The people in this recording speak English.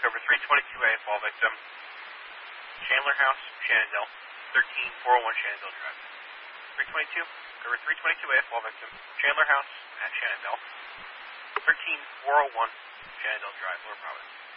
Cover 322A, fall victim, Chandler House, Shenandoah, 13401 Shenandoah Drive. 322, cover 322A, fall victim, Chandler House at Shenandoah, 13401 Shenandoah Drive, Lower Providence.